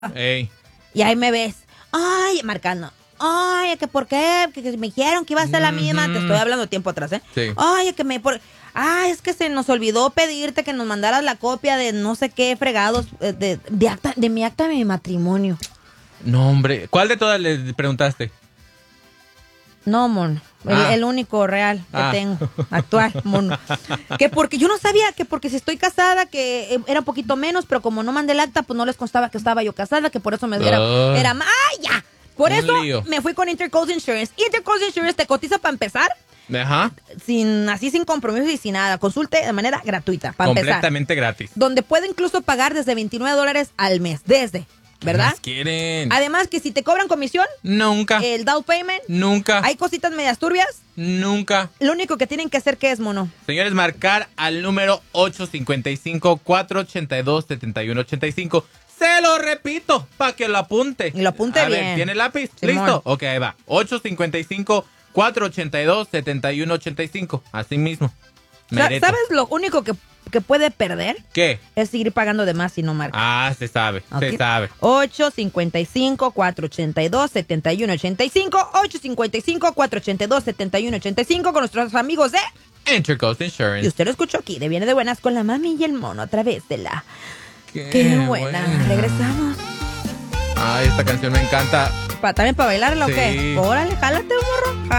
Ey. Y ahí me ves. Ay, marcando. Ay, que por qué, que me dijeron que iba a ser la misma. Te estoy hablando tiempo atrás, ¿eh? Sí. Ay, Ay, es que se nos olvidó pedirte que nos mandaras la copia de no sé qué fregados de mi acta de mi matrimonio. No, hombre. ¿Cuál de todas le preguntaste? No, mono. El único real que tengo, actual, mono. Que porque yo no sabía que porque si estoy casada, que era un poquito menos, pero como no mandé el acta, pues no les constaba que estaba yo casada, que por eso me era más. ¡Ay, ya! Por eso lío. me fui con Intercoast Insurance. Intercoast Insurance te cotiza para empezar. Ajá. Sin compromiso y sin nada. Consulte de manera gratuita, para empezar. Completamente gratis. Donde puede incluso pagar desde $29 al mes. ¿Verdad? ¿Qué más quieren? Además que si te cobran comisión, Nunca. el down payment, Nunca. hay cositas medias turbias. Nunca. Lo único que tienen que hacer, ¿qué es, mono? Señores, marcar al número 855-482-7185. Se lo repito, para que lo apunte. Y lo apunte bien. A ver, ¿tiene lápiz? Simón. ¿Listo? Ok, ahí va. 855-482-7185. Así mismo. Mereto. ¿Sabes lo único que puede perder? ¿Qué? Es seguir pagando de más si no marca. Ah, se sabe, se sabe. 855-482-7185. 855-482-7185 con nuestros amigos de Intercoast Y Insurance. usted lo escuchó aquí, de Viene de Buenas con la mami y el mono a través de la... ¡Qué buena! Regresamos. Ay, esta canción me encanta. ¿También para bailarla o Sí. qué? Órale, jálate, morro.